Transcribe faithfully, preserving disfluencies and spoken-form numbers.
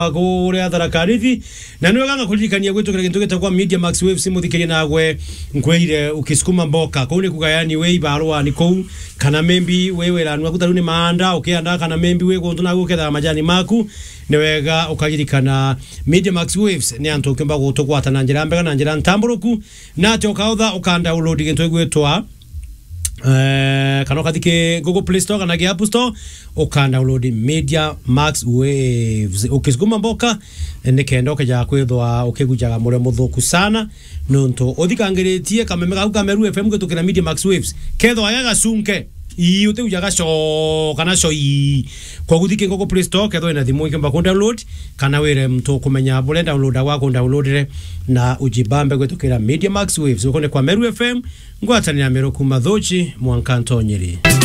Agore atharakarithi na niwe ganga kulikania gwetu kile kintu gitagwa Media Max Waves muthikire nagwe nkweire ukisukuma mboka ko ni kugayani we ibarwa ni ko kana membi wewe ranwa kutaruni maanda ukianda kana membi we gonto na guketha majani maku niwega ukagirikana Media Max Waves ni antu kimba gutugwata na njira mbega na njira ntamburuku na te ukautha ukanda download kintu gwetwa eh kana kathike Google Play Store kana App Store ukanda download Media Max Waves ukisukuma mboka nikenda ukaja kwithwa ukigujaga mure muthuku sana nonto uthikangiretie kameme ga Kameru F M gutukira Media Max Waves kethwa yaga sunke i ute ujaga sho kana sho i kwa guthike Google Play Store kethwa ina thimu ikimba ku download kana wire mtu kumenya bule download wako downloadire na ujibambe gutukira Media Max Waves ukone kwa Meru F M ngwatanira Meru kuma Thochi Mwankanto Nyeri.